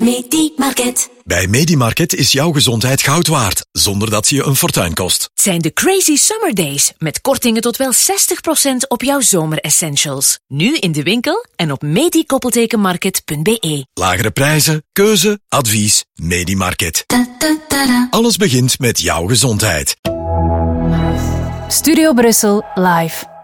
Medimarket. Bij Medimarket is jouw gezondheid goud waard, zonder dat ze je een fortuin kost. Het zijn de Crazy Summer Days, met kortingen tot wel 60% op jouw zomeressentials. Nu in de winkel en op medi-market.be. Lagere prijzen, keuze, advies, Medimarket. Alles begint met jouw gezondheid. Studio Brussel live.